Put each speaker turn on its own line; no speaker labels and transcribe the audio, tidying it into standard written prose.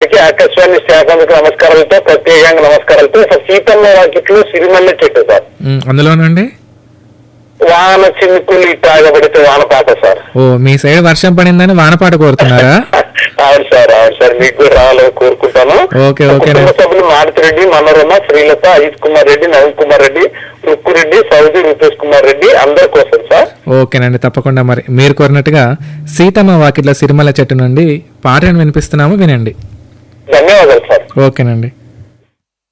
అందరికీ ఆకాశవాణి శాఖకు నమస్కారాలతో, ప్రత్యేకంగా నమస్కారాలతో. సీతమ్మ వాకిట్లో సిరిమల్లె చెట్టు సార్.
అందులోనండి
వాన చినుకులు తాగబడితే వాన పాట సార్.
ఓ, మీ సైడ్ వర్షం పడిందని వానపాట కోరుతున్నారా?
అవును సార్, అవును సార్, మీకు కూడా రావాలని కోరుకుంటాను.
Okay okay.
కుటుంబ సభ్యులు మారుతిరెడ్డి, మనోరమ, శ్రీలత, అజిత్ కుమార్ రెడ్డి, నవీన్ కుమార్ రెడ్డి, రుక్కురెడ్డి, సౌదీ రూపేష్ కుమార్ రెడ్డి అందరి కోసం సార్.
ఓకేనండి, తప్పకుండా. మరి మీరు కోరినట్టుగా సీతమ్మ వాకిట్ల సిరిమల్ల చెట్టు నుండి పాటను వినిపిస్తున్నాము, వినండి.
ధన్యవాదాలు సార్.
ఓకేనండి.